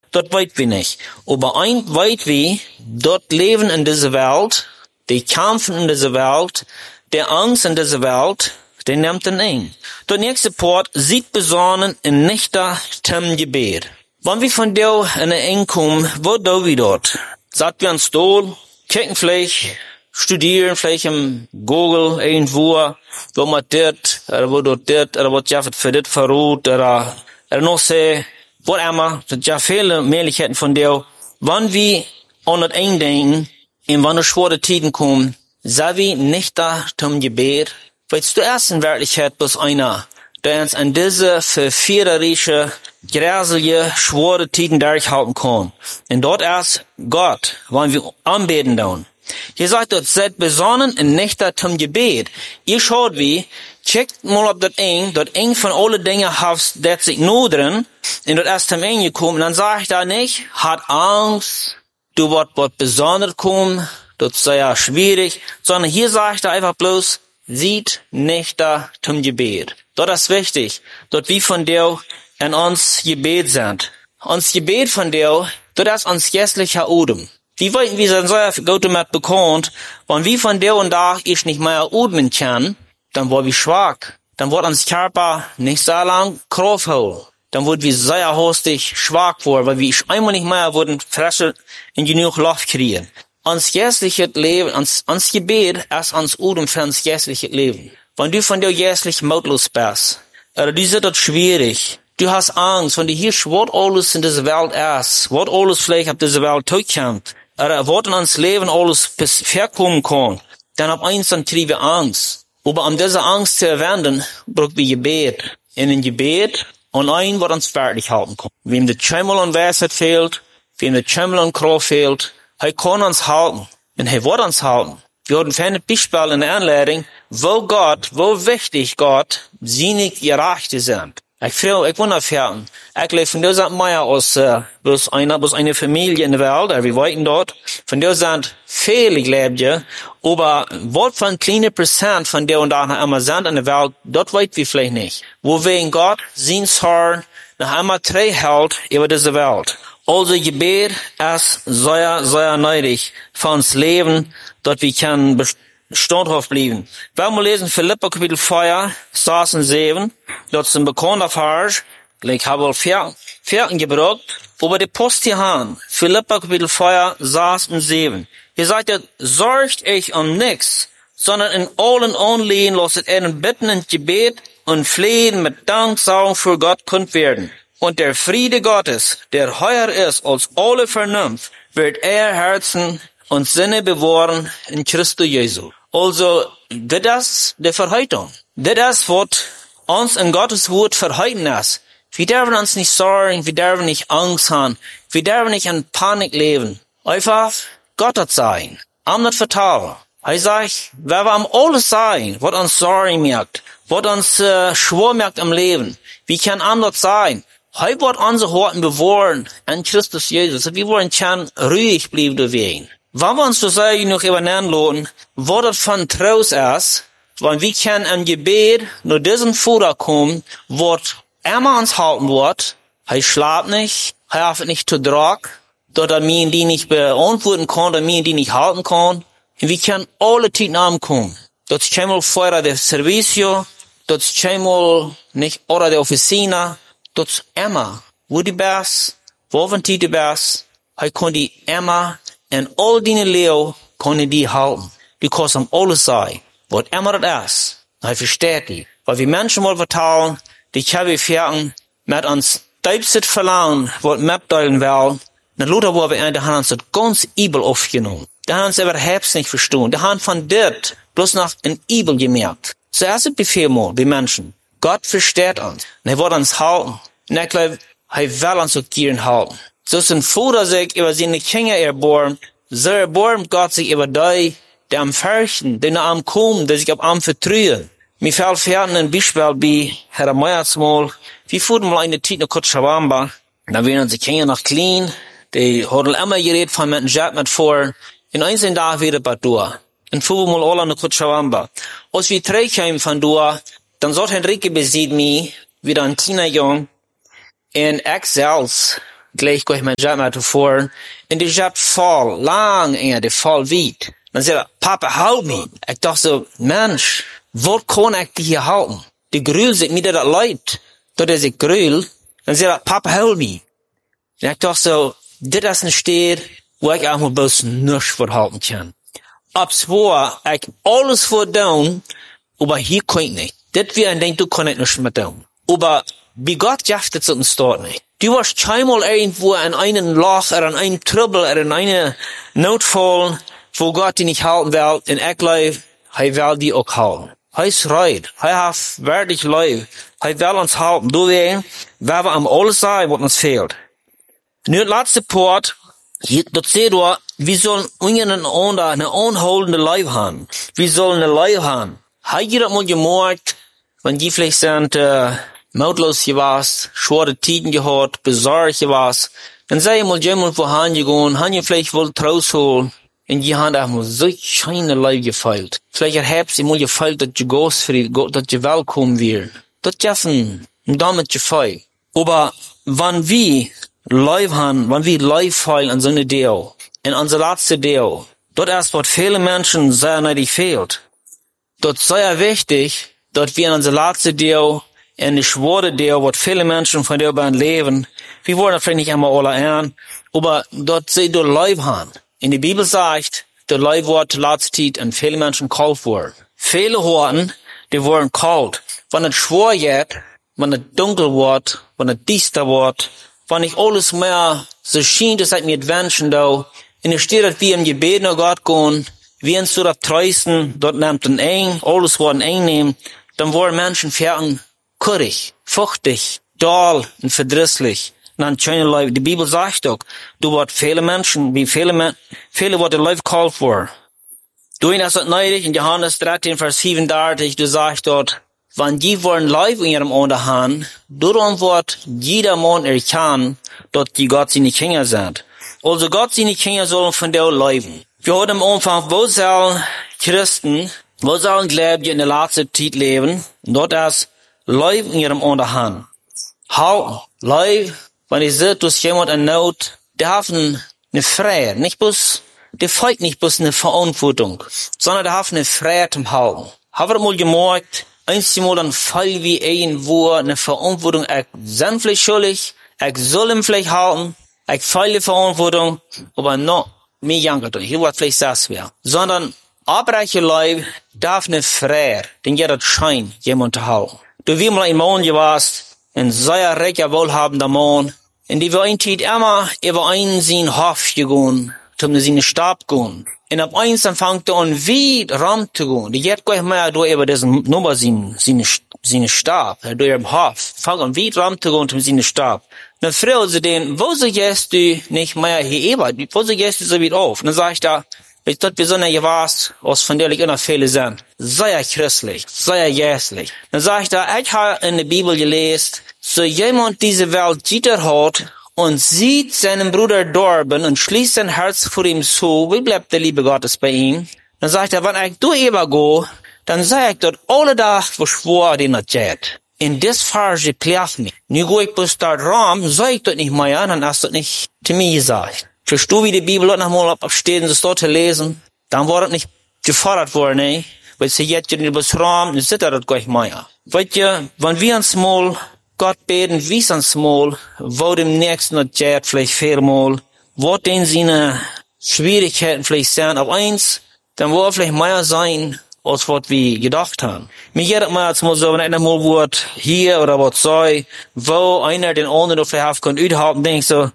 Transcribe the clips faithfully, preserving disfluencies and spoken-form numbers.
dort weit wir nicht. Aber ein weit wir, dort leben in dieser Welt, die kämpfen in dieser Welt, der Angst in dieser Welt, der nimmt den ein. Der nächste Part sieht besonnen in nächter tem Gebet. Wenn wir von dir in der Eng kommen, wo do wir dort? Sagt wir an Stuhl, kicken vielleicht, studieren vielleicht im Google irgendwo, wo man dit, oder wo dort dit, oder wo ja für dit verruht, oder, oder noch se, wo immer, das ja viele Möglichkeiten von dir. Wenn wir an das Eng denken, und wenn schwere Tiden kommen, sei wir nächter tem Gebet, weil du erst in Wirklichkeit bist einer, der uns an diese verführerische, gräselige, schwere Tiden durchhalten kann. Und dort erst Gott, wollen wir anbeten dann. Hier sagt dort, seid besonnen in nächter zum Gebet. Ihr schaut wie, checkt mal ob das eng, dort eng von alle Dinge hast, das sich nur drin, und dort erst zum Ende kommen, dann sag ich da nicht, hat Angst, du wird, wird besonders kommen, das sei ja schwierig, sondern hier sage ich da einfach bloß, sieht nächter zum Gebet. Dort ist wichtig, dort wie von dir in uns Gebet sind. Uns Gebet von dir, dort ist uns jässlicher Odem. Wie wollten wir sein so gut damit bekannt, wenn wir von dir und da ich nicht mehr atmen kann, dann wird wir schwach. Dann wird uns Körper nicht so lang Kraft holen. Dann wird wir sehr hastig schwach worden, weil wir einmal nicht mehr würden frische und genug Luft kriegen. Uns jässliches Leben, uns, uns Gebet ist uns Odem für uns jässliches Leben. Wenn du von dir jässlich mutlos bist, oder du siehst das schwierig, du hast Angst, wenn du hier was alles in dieser Welt ist, was alles vielleicht auf dieser Welt zurückkommt, oder was in uns Leben alles bis verkommen kann, dann ab eins dann kriegen wir Angst. Aber um diese Angst zu erwenden, brauchen wir Gebet. In ein Gebet, und ein, was uns fertig halten kann. Wem der Schimmel und Weisheit fehlt, wem der Schimmel und Kraft fehlt, er kann uns halten. Und er wird uns halten. Wir hatten ein Beispiel in der Anleitung, wo Gott, wo wichtig Gott, seine Gerechte sind. Ich frage, ich wundere fertig. Ich lebe von dieser Meier aus, äh, bloß einer, bloß eine Familie in der Welt, wir weiten dort. Von der sind viele Gläubige, aber was für ein kleiner Prozent von der und da einmal sind in der Welt, dort weit wir vielleicht nicht. Wo wegen Gott, sein Zorn, noch einmal drei hält über diese Welt. Also Gebet ist sehr, sehr nötig für uns Leben, dort wir können standhaft bleiben. Wir mal lesen Philippa Kapitel vier, sechs und sieben, dort ist ein bekannter Vers, ich habe wohl vier, vierten gebraucht, aber die Post hier haben, Philippa Kapitel vier, sechs und sieben. Hier sagt er, sorgt euch um nichts, sondern in allen Anliegen lasst ihren Bitten und Gebet und Flehen mit Danksagung für Gott kund werden. Und der Friede Gottes, der höher ist als alle Vernunft, wird er Herzen und Sinne bewahren in Christus Jesu. Also, das ist die Verheitung. Das ist, was uns in Gottes Wort verheiten ist. Wir dürfen uns nicht sorgen, wir dürfen nicht Angst haben, wir dürfen nicht in Panik leben. Einfach Gott sein. Am nicht vertrauen. Er sagt, wer wir am alles sein, was uns Sorgen merkt, was uns äh, schwer merkt im Leben, wie kann anders sein? Er wird unsere Horten bewahren in Christus Jesus. Wir wollen kann ruhig bleiben deswegen. Wenn wir uns das noch übernehmen lassen, was das von Trost ist, weil wir können im Gebet nur diesen Futter kommen, was immer uns halten wird. Er schlaft nicht, er hat nicht zu Druck, dort er mir die nicht beantworten kann, oder mir die nicht halten kann. Und wir können alle Zeit ankommen. Dort ist einmal vorher der Servicio, dort ist einmal nicht, oder der Officina, dort ist immer, wo die bist, wo wenn die bist, er kann die immer, in all deine Leo, kann die halten. Du kannst am alles sein, was immer das ist. Er versteht die. Weil wir Menschen mal vertrauen, die haben wir mit uns tiefstes Verlangen, was mitteilen will, dann Luther wo wir in der Hand uns das ganz übel aufgenommen. Da haben uns überhaupt nicht verstanden. Die haben von dit bloß noch ein Übel gemerkt. So ist es Befehl mal, wir Menschen. Gott versteht uns. Und er wird uns halten. Und ich glaube, er will uns auch gern halten. So ist ein Vater sich über seine Kinder erbarmt, so erbarmt Gott sich über die, die am Fürchten, die nach ihm kommen, die sich auf ihm vertrauen. Mir fällt fertig ein Beispiel bei Herr Meyers mal. Wir fuhren mal eine Zeit nach Cochabamba. Da waren unsere Kinder noch klein. Die hatten immer geredet von mit einem Jet mit vor. In einzelnen Tagen wieder bei Dua. Und fuhren mal alle nach Cochabamba. Als wir zurückkamen von Dua, dann sagt Henrique besieht mich, wieder ein kleiner Jung, und ich selbst, gleich gleich mein Job mal vor, und die Job voll, lang, ja, die voll weit. Dann sagt er, Papa, halt mich. Ich dachte so, Mensch, wo kann ich die hier halten? Die Grühl sagt mir das leid, dort ist ich Grühl. Dann sagt er, Papa, halt mich. Und ich dachte so, das ist ein Steht, wo ich auch mal bloß nichts verhalten kann. Obwohl ich alles vor tun, aber hier kann ich nicht. Das wäre ein Ding, du kannst nicht mehr tun. Aber wie Gott schafft es uns dort nicht. Du warst keinmal irgendwo in einem Loch oder in einem Trouble oder in einem Notfall, wo Gott dich nicht halten will, und ich glaube, er will dich auch halten. Er ist reit. Er hat wirklich lieb. Er will uns halten. Du weißt, weil wir am alles sein, was uns fehlt. Nu het laatste poort, dat zegt du, wir sollen untereinander eine anhaltende Leib haben. Wir sollen eine Leib haben. Hat jeder mal gemerkt, wenn die vielleicht sind, äh, mautlos gewesen, schwere Tiden gehabt, besorgt gewesen, dann sei mal jemand wohin gegangen, haben die vielleicht wohl rausholen, und die haben auch mal so scheine Leib gefeilt. Vielleicht habt sie mal gefeilt, dass die Gastfried, dass die willkommen wird. Das dürfen, und damit gefeilt. Aber, wenn wir Leib haben, wenn wir Leib feilen an so eine Deo, in unser letzte Deo, dort erst, was viele Menschen sehr neidig fehlt. Dort sehr wichtig, dass wir in unser letzte Deo, in die schwere Deo, was viele Menschen von der Bahn leben, wir wollen vielleicht nicht einmal alle an, aber dort sie dort Leib haben. In der Bibel sagt, der Leib wird letzte Zeit an viele Menschen kalt worden. Viele Horten, die wurden kalt. Wenn es schwer wird, wenn es dunkel wird, wenn es düster wird, wenn ich alles mehr so schien, dass ich mir wünschen da, in der Stadt, dass wir im Gebet nach Gott gehen, wir uns so das Treusten, dort nimmt ein eng, alles worden eng nehmen, dann wollen Menschen fertig, kurrig, fuchtig, dull und verdrisslich. Dann schöne Leute, die Bibel sagt doch, du wird viele Menschen, wie viele Menschen, viele wird der Leib kalt vor. Du hast das neidig, in Johannes dreizehn, Vers siebenunddreißig, du sagst dort, wenn die wollen Leib in ihrem Unterhand, darum wird jeder Mann erkennen, dass die Gott seine Kinder sind. Also Gott seine Kinder sollen von der leben. Wir haben am Anfang, wo sollen Christen, wo sollen Gläubige in der letzten Zeit leben? Dort ist Leib in ihrem Unterhand. Halt, Leib, wenn ich sehe, dass jemand in Not, der hat eine Freiheit, nicht bloß, der folgt nicht bloß eine Verantwortung, sondern der hat eine Freiheit im Halten. Haben wir mal gemerkt, einmal dann fall wie irgendwo eine Verantwortung, ich bin vielleicht schuldig, ich soll ihm vielleicht halten, ich fall die Verantwortung, aber noch mehr Janker tun, hier wird vielleicht das wäre. Sondern abreiche Leib darf eine Freiheit, denn jeder scheint, jemand zu halten. Du wie mal ein Mann gewesen, ein sehr reicher, wohlhabender Mann, in die wir ein Zeit immer über einen seinen Hof gegangen, um seinen Stab gehen. Und ab eins dann fängt er an, wie rum zu gehen. Die geht gleich mehr durch über diesen Nummer, seinen, seinen, seinen Stab, durch ihren Hof. Fängt an, wie rum zu gehen, um seinen Stab. Dann fragt sie den, wo so gehst du nicht mehr hier über? Wo so gehst du so wieder auf? Und dann sag ich da, ich dort besonders gewasst, was von der ich immer viele sind. Sehr christlich, sehr jässlich. Dann sag ich da, ich habe in der Bibel gelesen, so jemand diese Welt jitter hat, und sieht seinen Bruder dorben und schließt sein Herz vor ihm zu, wie bleibt der Liebe Gottes bei ihm? Dann sagt er, wenn ich durch übergehe, dann sag ich dort alle Tag, wo schwor den das geht. In das Farge plärt mich. Nu gehe ich bis dort rum, sag ich dort nicht mehr, dann hast du nicht zu mir gesagt. Verstehst du, wie die Bibel dort nochmal absteht, und das dort zu lesen? Dann war das nicht gefordert worden, ne? Weil sie jetzt in das Raum, dann sitzt er dort gleich mehr. Weißt du, wenn wir uns mal Gott beten, wie uns mal, wo dem nächsten das geht, vielleicht viermal, wo denn seine Schwierigkeiten vielleicht sind, auf eins, dann wird vielleicht mehr sein, als was wir gedacht haben. Mir jedes Mal, als mal so, wenn einer mal wird, hier oder was sei, wo einer den anderen vielleicht auf kann, überhaupt, denke ich so,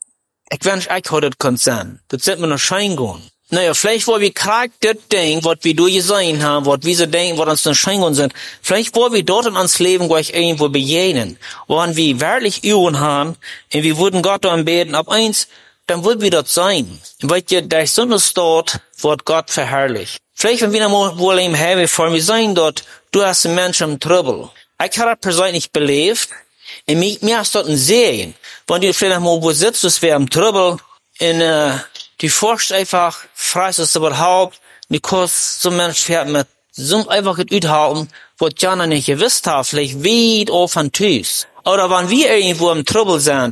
ich wünsche, ich hätte das können sein. Das sind wir noch schein gehen. Naja, vielleicht wollen wir gerade das Ding, was wir durchgesehen haben, was wir so denken, was uns noch schein gehen sind, vielleicht wollen wir dort in uns Leben gleich irgendwo begegnen, wo wir wirklich Übungen haben, und wir würden Gott anbeten, ab eins, dann wird wir dort sein. Weil ihr, der Sonne dort, wird Gott verherrlicht. Vielleicht, wenn wir noch mal wohl im Heaven vor mir sein dort, du hast einen Menschen im Trouble. Ich habe das persönlich nicht belebt, und mir, mir hast dort ein Sehen. Wenn du vielleicht noch mal wo sitzt, das wäre im Trouble, und, äh, die forscht einfach, freist es überhaupt, die kurz so ein Mensch fährt mit so einfach uthalten, was Jana nicht gewusst hat, vielleicht weit auf an Tüß. Oder wenn wir irgendwo im Trouble sind,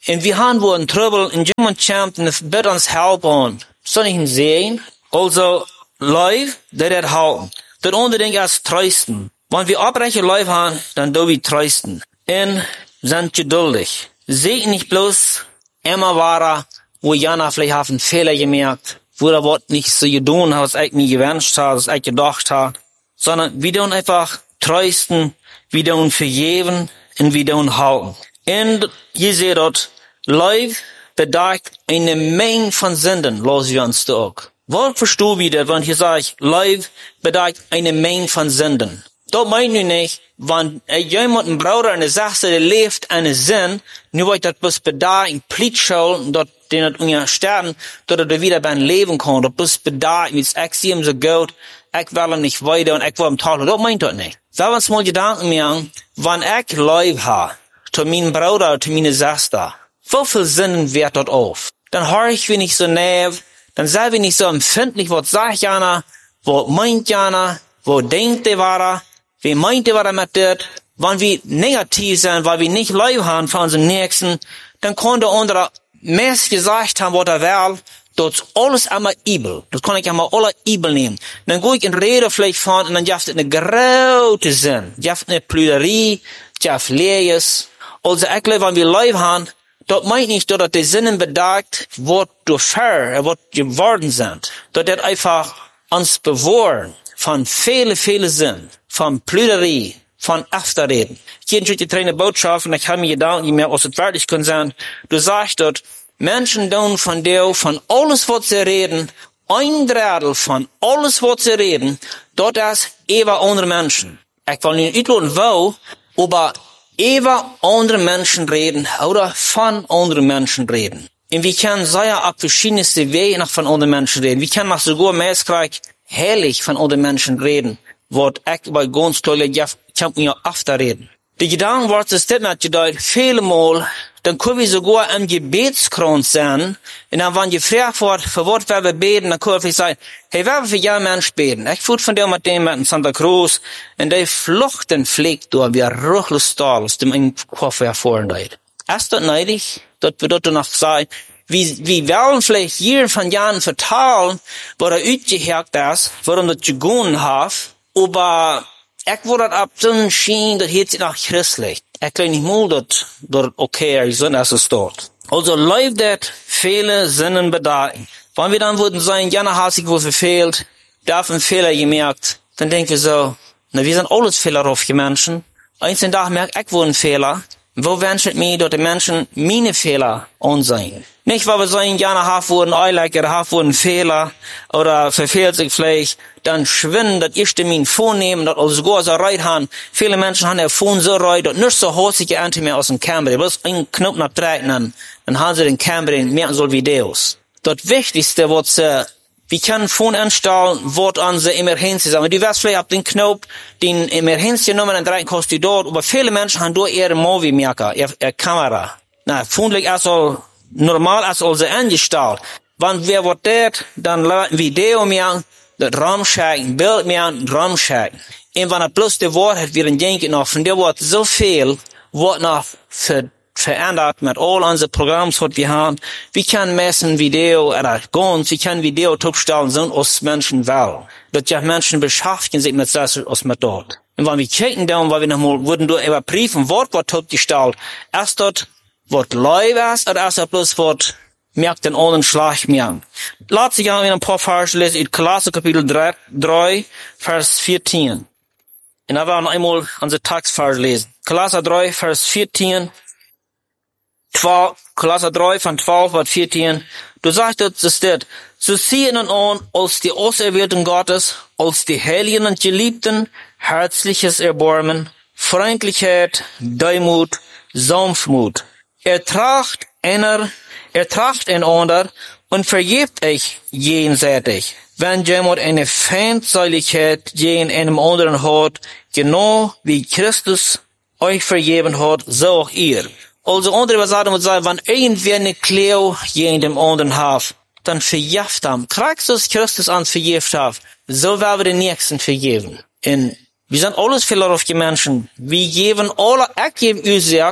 Und wir haben wohl in Trouble, und jemand kämpft, und es wird uns helfen. Soll ich ihn sehen? Also, live, der wird halten. Das unbedingt als trösten. Wenn wir abbrechen live haben, dann do wir trösten. Und sind geduldig. Seht nicht bloß immer wahrer, wo Jana vielleicht hat einen Fehler gemerkt, wo er was nicht so getan hat, was ich mir gewünscht habe, was ich gedacht habe, sondern wir tun einfach trösten, wir tun vergeben und wir tun halten. Und ihr seht dort, live bedeutet eine Menge von Sünden, los wir uns da auch. Was verstehen wir das, wenn hier sage ich, live bedeutet eine Menge von Sünden? Das meine ich nicht, wenn jemand, ein Bruder, eine Sache, der lebt, eine Sinn, nur weil das bloß bedeutet, Plichtschuld, dort, den hat unter sterben, dort er wieder beim Leben kann, das bloß bedeutet, wie es ich sehe ihm so gut, ich will ihm nicht weiter und ich will ihm tauchen, das meint das nicht. Da wir uns mal Gedanken machen, wenn ich live habe, zu meinem Bruder, zu meiner Schwester, wie viel Sünden wird dort auf? Dann höre ich wie nicht so nerv, dann sei wir nicht so empfindlich, was sagt Jana, was meint Jana, wo denkt der war, wie meint der war mit das? Wenn wir negativ sind, weil wir nicht live haben von unserem Nächsten, dann kann der andere mehr gesagt haben, was er will, das ist alles einmal übel. Das kann ich einmal alle übel nehmen. Dann gehe ich in Rede vielleicht von, und dann gibt es eine große Sinn. Es gibt eine Plüderie, es gibt Leers. Also, ich glaube, wenn wir live haben, das meint nicht, dass die Sinnen bedeutet, was durch Fair, was geworden sind. Dass das einfach uns bewahren von viele, viele Sinnen, von Plüderie, von Afterreden. Ich gehe durch die Trainer Botschaft, und ich habe mir gedacht, je mehr aus es fertig können sein, du sagst dort, Menschen tun von dir, von alles, was sie reden, ein Drittel von alles, was sie reden, dort ist über andere Menschen. Ich will nicht utlassen, wo, aber über andere Menschen reden, oder von anderen Menschen reden. Und wir können sehr auf verschiedenste Wege noch von anderen Menschen reden. Wir können noch sogar meistens herrlich von anderen Menschen reden, was ich bei ganz tolle, ich kann mir öfter reden. Die Gedanken wird es das nicht gedeutet, viele Mal, dann können wir sogar im Gebetskron sein, und dann, wenn gefragt wird, für was wir beten, dann können wir sagen, hey, wer will für jeden Mensch beten? Ich fuhr von dem mit dem in Santa Cruz, und der Fluchten fliegt durch, wie ein ruchlos Stahl aus dem einen Koffer hervorgeht. Ist das neidig? Das bedeutet noch sagen, wie, wie wollen vielleicht hier von Jahren vertalen, wo er utgehört ist, warum das gegangen hat, aber ich wurde ab so schien, das hielt sich nach christlich. Ich glaube nicht mal, dass das okay ist, als es dort. Also läuft das viele Sinnen bedeuten. Wenn wir dann würden sagen, ja, na, hast du wo verfehlt, darf ein Fehler gemerkt, dann denken wir so, na, wir sind alles fehlerhafte Menschen. Eins in Tag merkt ich wohl einen Fehler. Wo wünscht mir, dass die Menschen meine Fehler ansehen? Nicht, weil wir sagen, ja, na, hast du einen Eilecker, hast du einen Fehler, oder verfehlt sich vielleicht, dann schwinden, dass ich den vornehmen, dass alles gut so reit haben. Viele Menschen haben ihr Phone so reit, dass nicht so häufige Ante mehr aus dem Kamera, bloß einen Knopf abdrehen, dann, dann haben sie den Kamera und merken so Videos. Das Wichtigste, was sie, wir können Phone anstellen, was unsere Emergency sagen. Du wirst vielleicht auf den Knopf, den Emergency-Nummer, dann drehen kostet dort, aber viele Menschen haben durch ihre Movie-Merker, ihre, ihre Kamera. Na, Phone liegt also normal, als sie eingestellt. Wenn wir was dort, dann Video mehr, das Raum schicken, Bild mehr, Raum schicken. Und wenn er bloß die Wort hat, wir denken noch, von der Wort so viel, wird noch ver, verändert mit all unseren Programmen, was wir haben. Wir können messen Video, oder ganz, wir können Video topstellen, so aus Menschen wollen. Dass ja Menschen beschäftigen sich mit das, aus mit dort. Und wenn wir kicken dann, weil wir nochmal, würden du überprüfen, Wort wird topgestellt, erst dort, wird live ist, oder erst dort bloß wird, merkt den anderen Schlag mehr. Lass sich ein paar Verse lesen, in Kolosser Kapitel drei, Vers vierzehn. Und da werden wir einmal unsere Textverse lesen. Kolosser drei, Vers vierzehn, zwölf, Kolosser drei, von zwölf bis vierzehn. Du sagst, das ist das. So sehen und an, als die Auserwählten Gottes, als die Heiligen und Geliebten, herzliches Erbarmen, Freundlichkeit, Demut, Sanftmut. Er tracht einer, er tracht einander und vergibt euch jenseitig. Wenn jemand eine Feindseligkeit gegen einem anderen hat, genau wie Christus euch vergeben hat, so auch ihr. Also andere Übersetzung würde sagen, wenn irgendwer eine Klau gegen den anderen hat, dann vergift ihm. Christus Christus uns vergift hat, so werden wir den Nächsten vergeben. Und wir sind alles fehlerhafte Menschen. Wir geben alle, ich gebe Isaac,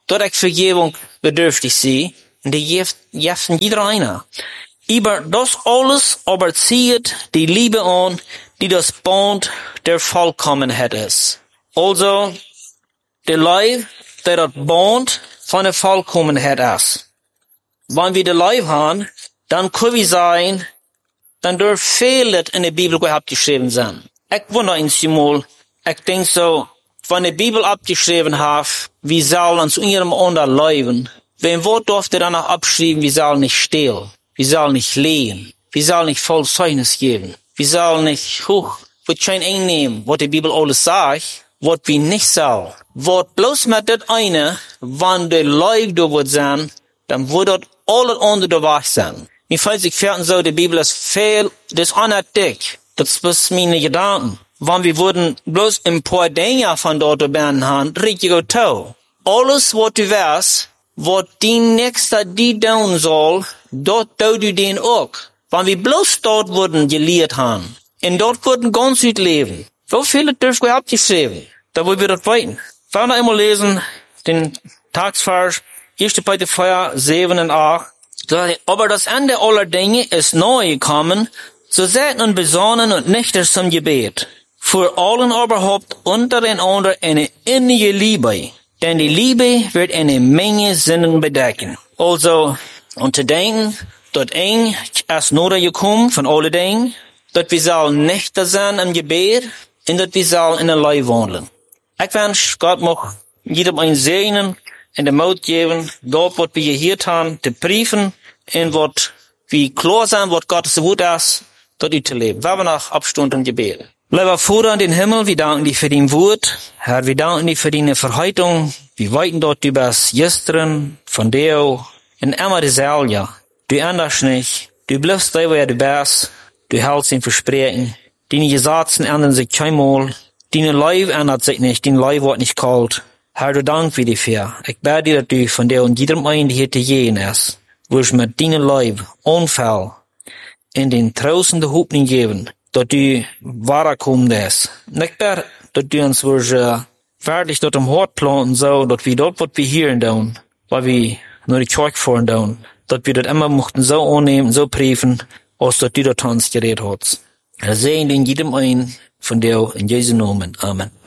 dort ich Vergebung bedürftig sie, und die jeft, jeften jeder einer. Über das alles aber zieht die Liebe an, die das Band der Vollkommenheit ist. Also, der Leib, der das Band von der Vollkommenheit ist. Wenn wir den Leib haben, dann können wir sagen, dann dürfen viele in der Bibel abgeschrieben sein. Ich wundere uns mal, ich denke so, wenn die Bibel abgeschrieben hat, wir sollen uns in ihrem Unter leben, wen Wort durfte danach abschreiben, wir sollen nicht stehlen, wir sollen nicht lehen, wir sollen nicht voll Zeugnis geben, wir sollen nicht, hoch, wir können einnehmen, was die Bibel alles sagt, was wir nicht sollen. Was bloß mit das eine, wenn der Leib da wird sein, dann wird dort alles andere wach sein. Mir fällt sich fertig so, die Bibel ist viel, das ist auch dick. Das ist meine Gedanken. Wenn wir würden bloß ein paar Dinge von dort werden haben, richtig gut. Alles, was du weißt, was die Nächste die tun soll, dort tut du den auch. Wenn wir bloß dort würden gelehrt haben, und dort würden ganz gut leben, so viele dürfen wir abgeschrieben. Da wollen wir das weiten. Wir werden einmal lesen, den Tagsvers, erste Petrus vier, sieben und acht. Aber das Ende aller Dinge ist nahe gekommen, so seid nun besonnen und nüchtern zum Gebet. Für allen aber habt untereinander eine innige Liebe, denn die Liebe wird eine Menge Sünden bedecken. Also, und zu denken, dort eng ist Not gekommen von allen Dingen, dort wir sollen nüchtern sein im Gebet, und dort wir sollen in der Leib wandeln. Ich wünsche, Gott mag jedem ein segnen, in der Mut geben, dort, was wir gehört haben, zu prüfen, in was wir klar sein, was Gottes Wort ist, dort zu leben. Wir haben noch Abstund und Gebet. Lieber Vater in den Himmel, wir danken dir für dein Wort. Herr, wir danken dir für deine Verheitung. Wir weiten dort über das Gestern, von dir, in immer dasselbe. Du änderst nicht. Du bleibst da, wo du bist. Du hältst den Versprechen. Deine Gesetze ändern sich keinmal. Deine Leib ändert sich nicht. Dein Leib wird nicht kalt. Herr, du dank wir dafür. Ich bete dir, dass du von dir und jedem einen, der hier zu gehen ist, wirst mit deinem Leib Unfall in den tausenden Hoffnung geben, dass du weiterkommen wirst. Und ich bete, dass du uns wirst, äh, fertig dort am Hort planten, so, dass wir dort, was wir hier tun, weil wir nur die Kirche fahren tun, dass wir das immer mochten so annehmen, so prüfen, als dass du dort uns geredet hast. Er segne in jedem einen von dir, in Jesu Namen. Amen.